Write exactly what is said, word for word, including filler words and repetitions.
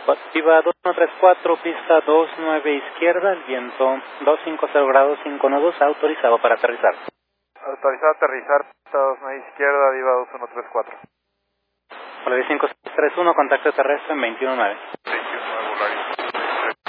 Viva dos uno tres cuatro, pista dos nueve izquierda, el viento doscientos cincuenta grados cinco nudos, autorizado para aterrizar. Autorizado a aterrizar, pista dos nueve izquierda, Viva dos uno tres cuatro. Hola, cinco seis tres uno, contacto terrestre en veintiuno nueve.